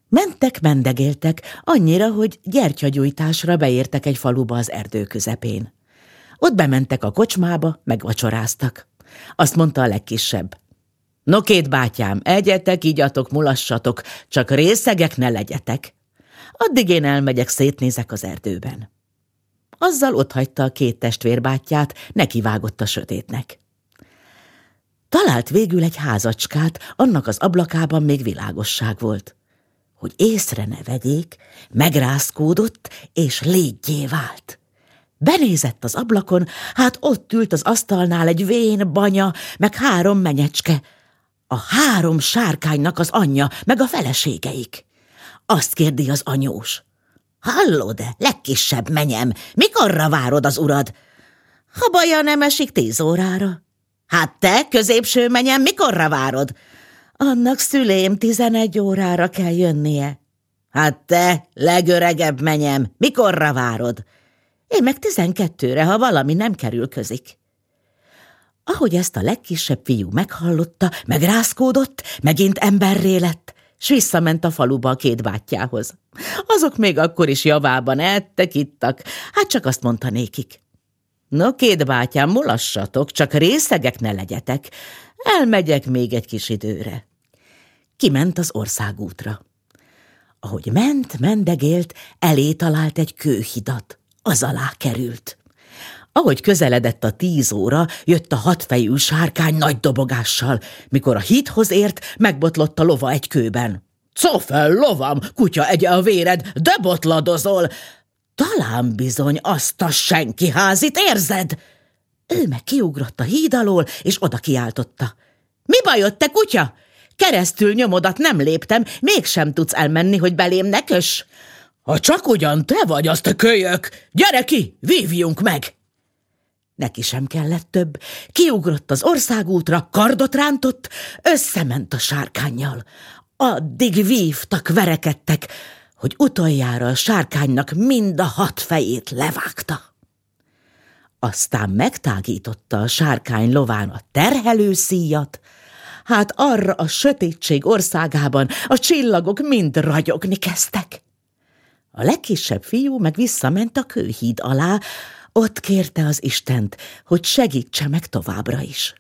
Mentek, mendegéltek, annyira, hogy gyertyagyújtásra beértek egy faluba az erdő közepén. Ott bementek a kocsmába, megvacsoráztak. Azt mondta a legkisebb: no, két bátyám, egyetek, igyatok, mulassatok, csak részegek ne legyetek. Addig én elmegyek, szétnézek az erdőben. Azzal otthagyta a két testvérbátyját, nekivágott a sötétnek. Talált végül egy házacskát, annak az ablakában még világosság volt. Hogy észre ne vegyék, megrázkódott, és léttyé vált. Benézett az ablakon, hát ott ült az asztalnál egy vén banya, meg 3 menyecske, a 3 sárkánynak az anyja, meg a feleségeik. Azt kérdi az anyós: hallod-e, legkisebb menyem, mikorra várod az urad? Ha baja nem esik 10 órára. Hát te, középső menyem, mikorra várod? Annak szülém 11 órára kell jönnie. Hát te, legöregebb menyem, mikorra várod? Én meg 12-re, ha valami nem kerül közik. Ahogy ezt a legkisebb fiú meghallotta, megrázkódott, megint emberré lett, s visszament a faluba a két bátyjához. Azok még akkor is javában ettek, ittak, hát csak azt mondta nékik: no, két bátyám, mulassatok, csak részegek ne legyetek, elmegyek még egy kis időre. Kiment az országútra. Ahogy ment, mendegélt, elé talált egy kőhidat, az alá került. Ahogy közeledett a 10 óra, jött a 6 fejű sárkány nagy dobogással. Mikor a hídhoz ért, megbotlott a lova egy kőben. Cofel, lovam, kutya egye a véred, de botladozol! Talán bizony azt a senkiházit érzed? Ő meg kiugrott a híd alól, és oda kiáltotta: mi bajod, te kutya? Keresztül nyomodat nem léptem, mégsem tudsz elmenni, hogy belém ne köss. Ha csak ugyan te vagy, azt a kölyök, gyere ki, vívjunk meg! Neki sem kellett több, kiugrott az országútra, kardot rántott, összement a sárkánnyal. Addig vívtak, verekedtek, hogy utoljára a sárkánynak mind a 6 fejét levágta. Aztán megtágította a sárkány lován a terhelőszíjat, hát arra a sötétség országában a csillagok mind ragyogni kezdtek. A legkisebb fiú meg visszament a kőhíd alá, ott kérte az Istent, hogy segítse meg továbbra is.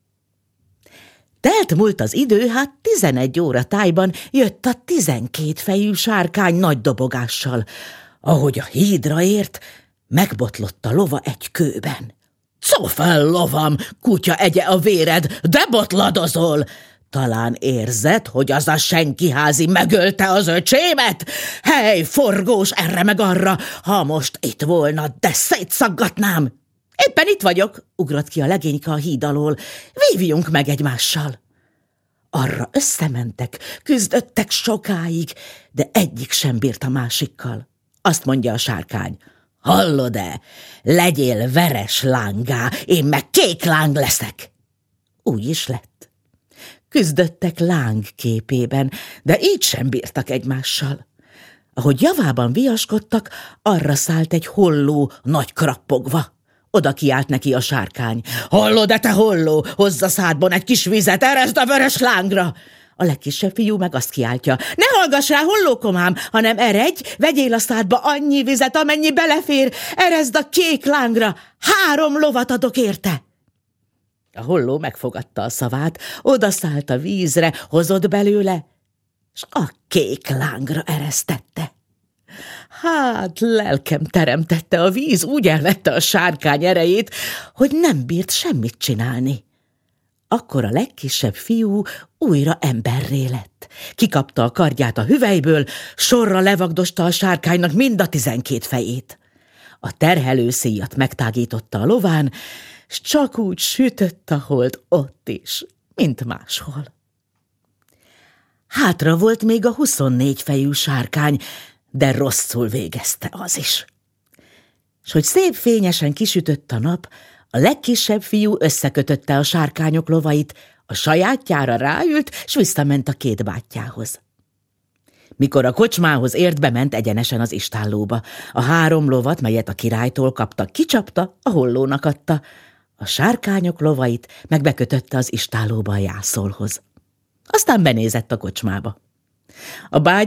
Telt-múlt az idő, hát 11 óra tájban jött a 12 fejű sárkány nagy dobogással. Ahogy a hídra ért, megbotlott a lova egy kőben. Cofel, lovam, kutya egye a véred, de botladozol! Talán érzed, hogy az a senkiházi megölte az öcsémet? Hely, forgós erre meg arra, ha most itt volna, de szétszaggatnám! Éppen itt vagyok, ugrott ki a legényke a híd alól. Vívjunk meg egymással! Arra összementek, küzdöttek sokáig, de egyik sem bírt a másikkal. Azt mondja a sárkány: hallod-e? Legyél veres lángá, én meg kék láng leszek. Úgy is lett. Küzdöttek láng képében, de így sem bírtak egymással. Ahogy javában viaskodtak, arra szállt egy holló nagy krappogva. Oda kiált neki a sárkány: hallod-e, te holló, hozz a szádban egy kis vizet, eresd a vörös lángra! A legkisebb fiú meg azt kiáltja: ne hallgass rá, hollókomám, hanem eredj, vegyél a szádba annyi vizet, amennyi belefér, eresd a kék lángra, 3 lovat adok érte. A holló megfogadta a szavát, odaszállt a vízre, hozott belőle, s a kék lángra eresztette. Hát, lelkem teremtette, a víz úgy elvette a sárkány erejét, hogy nem bírt semmit csinálni. Akkor a legkisebb fiú újra emberré lett. Kikapta a kardját a hüvelyből, sorra levagdosta a sárkánynak mind a 12 fejét. A terhelőszíjat megtágította a lován, s csak úgy sütött a hold ott is, mint máshol. Hátra volt még a 24 fejű sárkány, de rosszul végezte az is. S hogy szép fényesen kisütött a nap, a legkisebb fiú összekötötte a sárkányok lovait, a sajátjára ráült, s visszament a két bátyjához. Mikor a kocsmához ért, bement egyenesen az istállóba. A 3 lovat, melyet a királytól kaptak, kicsapta, a hollónak adta. A sárkányok lovait meg bekötötte az istállóba a jászolhoz. Aztán benézett a kocsmába. A